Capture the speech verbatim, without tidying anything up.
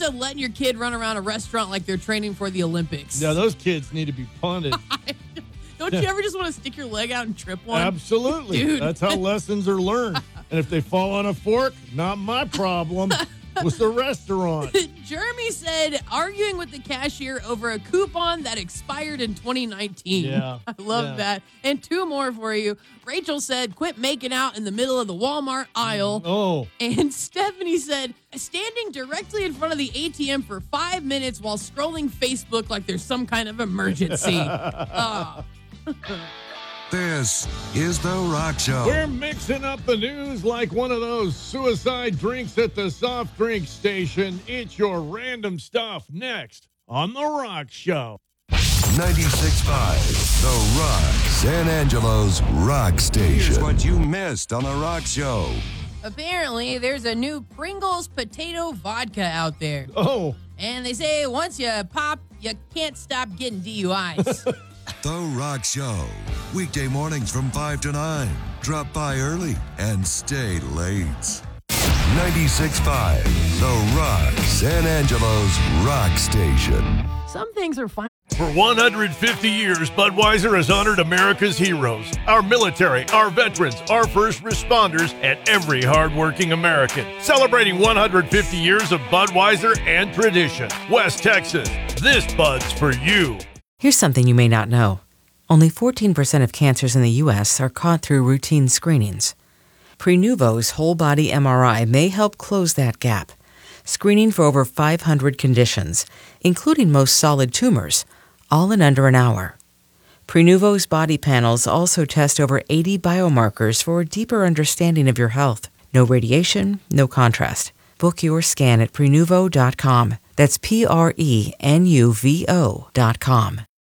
said letting your kid run around a restaurant like they're training for the Olympics. Yeah, those kids need to be punted. Don't you ever just want to stick your leg out and trip one? Absolutely. Dude. That's how lessons are learned. And if they fall on a fork, not my problem. With the restaurant. Jeremy said arguing with the cashier over a coupon that expired in twenty nineteen. Yeah. I love yeah. that. And two more for you. Rachel said, quit making out in the middle of the Walmart aisle. Oh. And Stephanie said, standing directly in front of the A T M for five minutes while scrolling Facebook like there's some kind of emergency. oh. This is The Rock Show. We're mixing up the news like one of those suicide drinks at the soft drink station. It's your random stuff next on The Rock Show. ninety-six point five, The Rock, San Angelo's rock station. Here's what you missed on The Rock Show. Apparently, there's a new Pringles potato vodka out there. Oh. And they say once you pop, you can't stop getting D U Is. The Rock Show. Weekday mornings from five to nine. Drop by early and stay late. ninety-six point five, The Rock, San Angelo's rock station. Some things are fine. For one hundred fifty years, Budweiser has honored America's heroes, our military, our veterans, our first responders, and every hardworking American. Celebrating one hundred fifty years of Budweiser and tradition. West Texas, this Bud's for you. Here's something you may not know. Only fourteen percent of cancers in the U S are caught through routine screenings. Prenuvo's whole-body M R I may help close that gap, screening for over five hundred conditions, including most solid tumors, all in under an hour. Prenuvo's body panels also test over eighty biomarkers for a deeper understanding of your health. No radiation, no contrast. Book your scan at Prenuvo dot com. That's P R E N U V O dot com.